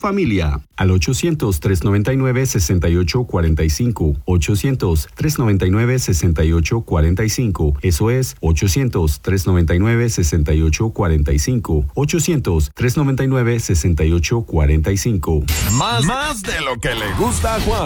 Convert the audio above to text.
familia. Al 800-399-6845. 800-399-6845. Eso es 800-399-6845. 800-399-6845. Más de lo que le gusta a Juan.